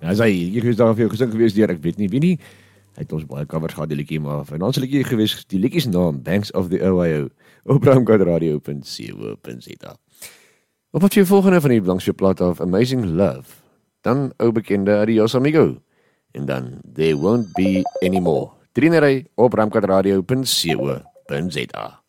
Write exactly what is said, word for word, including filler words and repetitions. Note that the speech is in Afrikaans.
As hy hier gewees daar vir jou gesing gewees deur, ek weet nie wie nie. Hy het ons baie covers gehad die liedjie, maar vir ons liedjie gewees, die liedjie se naam Banks of the Ohio op ramkadradio punt co punt za. Op wat jy volgende van die langs jou plaat af Amazing Love, dan ou bekende Adios Amigo en dan There Won't Be Anymore. Trainery op ramkadradio punt co punt za.